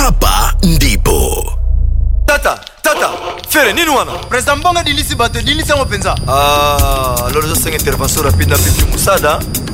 hapa ndipo. Tata, fere nini wana? President Mbonga dilisi bato dilisi mo penza. Alors je sais intervention rapide na pipi musada.